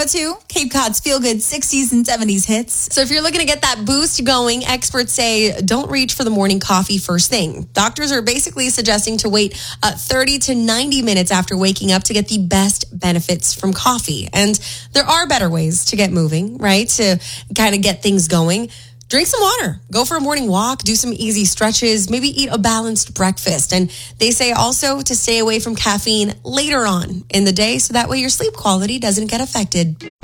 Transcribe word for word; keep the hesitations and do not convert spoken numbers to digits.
two, Cape Cod's feel-good sixties and seventies hits. So if you're looking to get that boost going, experts say don't reach for the morning coffee first thing. Doctors are basically suggesting to wait uh, thirty to ninety minutes after waking up to get the best benefits from coffee. And there are better ways to get moving, right? To kind of get things going. Drink some water, go for a morning walk, do some easy stretches, maybe eat a balanced breakfast. And they say also to stay away from caffeine later on in the day so that way your sleep quality doesn't get affected.